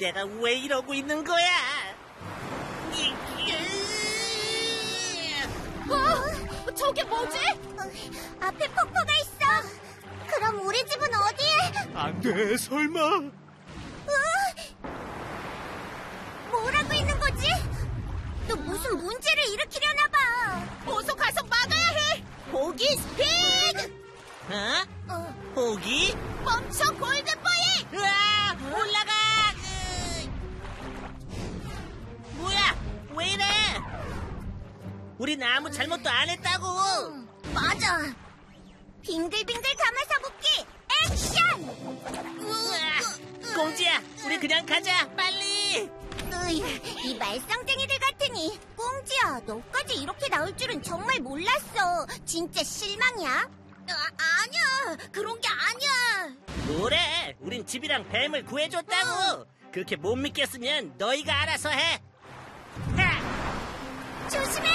내가 왜 이러고 있는 거야? 저게 뭐지? 앞에 폭포가 있어. 그럼 우리 집은 어디에? 안 돼, 설마. 뭐라고 있는 거지? 또 무슨 문제를 일으키려나 봐. 어서 가서 막아야 해. 보기 스피드. 호기? 멈춰 골든보이. 으아! 올라가! 뭐야? 왜 이래? 우린 아무 잘못도 안 했다고! 맞아. 빙글빙글 감아서 묶기 액션! 우와! 공지야, 우리 그냥 가자! 빨리! 이 말썽쟁이들 같으니. 꽁지야, 너까지 이렇게 나올 줄은 정말 몰랐어. 진짜 실망이야. 아니야, 그런 게 아니야. 뭐래? 우린 집이랑 뱀을 구해줬다고! 그렇게 못 믿겠으면 너희가 알아서 해! 하! 조심해.